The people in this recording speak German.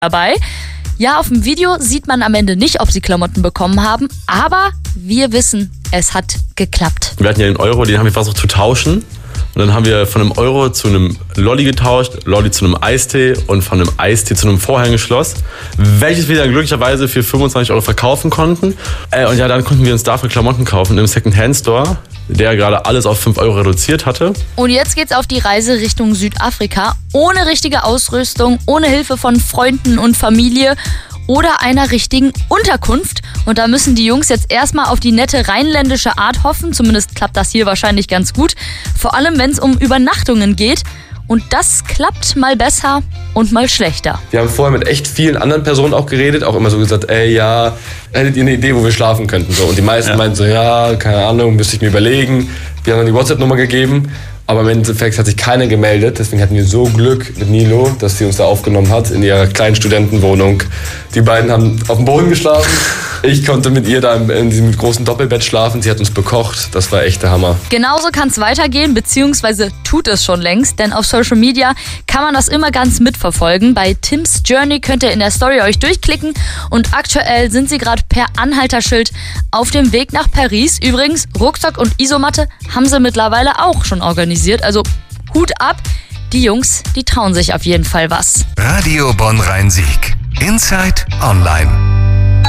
dabei. Ja, auf dem Video sieht man am Ende nicht, ob sie Klamotten bekommen haben, aber wir wissen, es hat geklappt. Wir hatten ja den Euro, den haben wir versucht zu tauschen. Und dann haben wir von einem Euro zu einem Lolli getauscht, Lolli zu einem Eistee und von einem Eistee zu einem Vorhängeschloss, welches wir dann glücklicherweise für 25 Euro verkaufen konnten. Und ja, dann konnten wir uns dafür Klamotten kaufen im Second-Hand-Store, der gerade alles auf 5 Euro reduziert hatte. Und jetzt geht's auf die Reise Richtung Südafrika, ohne richtige Ausrüstung, ohne Hilfe von Freunden und Familie oder einer richtigen Unterkunft. Und da müssen die Jungs jetzt erstmal auf die nette rheinländische Art hoffen. Zumindest klappt das hier wahrscheinlich ganz gut. Vor allem, wenn es um Übernachtungen geht. Und das klappt mal besser und mal schlechter. Wir haben vorher mit echt vielen anderen Personen auch geredet, auch immer so gesagt, ja, hättet ihr eine Idee, wo wir schlafen könnten? So. Und die meisten meinten so, ja, keine Ahnung, müsste ich mir überlegen. Wir haben dann die WhatsApp-Nummer gegeben. Aber im Endeffekt hat sich keiner gemeldet. Deswegen hatten wir so Glück mit Nilo, dass sie uns da aufgenommen hat in ihrer kleinen Studentenwohnung. Die beiden haben auf dem Boden geschlafen. Ich konnte mit ihr da in diesem großen Doppelbett schlafen. Sie hat uns bekocht. Das war echt der Hammer. Genauso kann es weitergehen, beziehungsweise tut es schon längst. Denn auf Social Media kann man das immer ganz mitverfolgen. Bei Tims Journey könnt ihr in der Story euch durchklicken. Und aktuell sind sie gerade per Anhalterschild auf dem Weg nach Paris. Übrigens, Rucksack und Isomatte haben sie mittlerweile auch schon organisiert. Also Hut ab, die Jungs, die trauen sich auf jeden Fall was. Radio Bonn Rhein-Sieg. Inside Online.